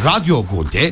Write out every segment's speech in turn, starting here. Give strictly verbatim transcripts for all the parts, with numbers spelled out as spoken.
Radyo Gol'de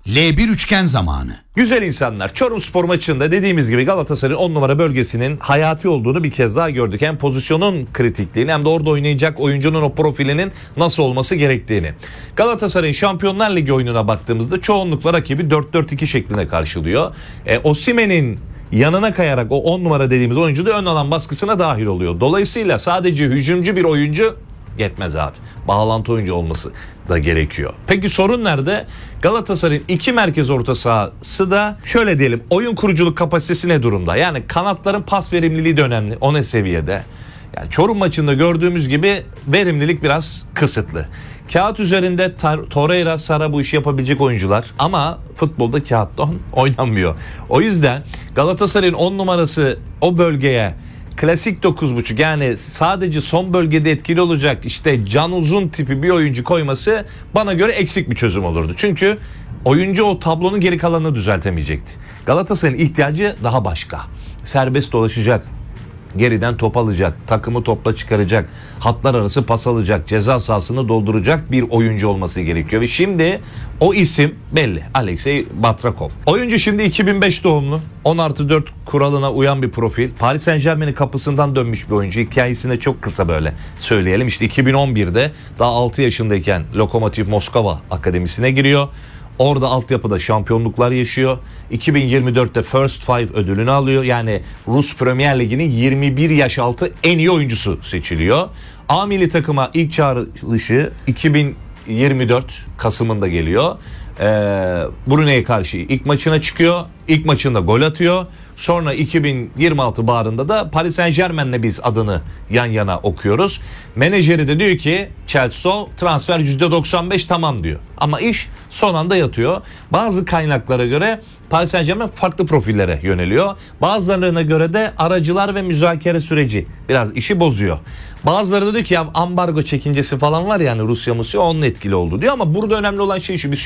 L bir üçgen zamanı. Güzel insanlar, Çorumspor maçında dediğimiz gibi Galatasaray'ın on numara bölgesinin hayati olduğunu bir kez daha gördük. Hem pozisyonun kritikliğini hem de orada oynayacak oyuncunun o profilinin nasıl olması gerektiğini. Galatasaray'ın Şampiyonlar Ligi oyununa baktığımızda çoğunlukla rakibi dört dört iki şeklinde karşılıyor. E, Osimhen'in yanına kayarak o on numara dediğimiz oyuncu da ön alan baskısına dahil oluyor. Dolayısıyla sadece hücumcu bir oyuncu yetmez abi. Bağlantı oyuncu olması da gerekiyor. Peki sorun nerede? Galatasaray'ın iki merkez orta sahası da şöyle diyelim, oyun kuruculuk kapasitesi ne durumda? Yani kanatların pas verimliliği de önemli. O ne seviyede? Yani Çorum maçında gördüğümüz gibi verimlilik biraz kısıtlı. Kağıt üzerinde Torreira, Sara bu işi yapabilecek oyuncular ama futbolda kağıtta oynanmıyor. O yüzden Galatasaray'ın on numarası o bölgeye klasik dokuz buçuk, yani sadece son bölgede etkili olacak işte Can Uzun tipi bir oyuncu koyması bana göre eksik bir çözüm olurdu. Çünkü oyuncu o tablonun geri kalanını düzeltemeyecekti. Galatasaray'ın ihtiyacı daha başka. Serbest dolaşacak, geriden top alacak, takımı topla çıkaracak, hatlar arası pas alacak, ceza sahasını dolduracak bir oyuncu olması gerekiyor. Ve şimdi o isim belli. Alexey Batrakov. Oyuncu şimdi iki bin beş doğumlu. on artı dört kuralına uyan bir profil. Paris Saint-Germain'in kapısından dönmüş bir oyuncu. Hikayesine çok kısa böyle söyleyelim. İşte iki bin on birde daha altı yaşındayken Lokomotiv Moskova Akademisi'ne giriyor. Orada altyapıda şampiyonluklar yaşıyor. iki bin yirmi dörtte First Five ödülünü alıyor. Yani Rus Premier Ligi'nin yirmi bir yaş altı en iyi oyuncusu seçiliyor. A milli takıma ilk çağrılışı iki bin yirmi dört Kasım'ında geliyor. Ee, Brunei'ye karşı ilk maçına çıkıyor. İlk maçında gol atıyor. Sonra iki bin yirmi altı baharında da Paris Saint-Germain'le biz adını yan yana okuyoruz. Menajeri de diyor ki Chelsea transfer yüzde doksan beş tamam diyor. Ama iş son anda yatıyor. Bazı kaynaklara göre Paris Saint-Germain farklı profillere yöneliyor. Bazılarına göre de aracılar ve müzakere süreci biraz işi bozuyor. Bazıları da diyor ki ya ambargo çekincesi falan var yani Rusya Musya onun etkili oldu diyor. Ama burada önemli olan şey şu: biz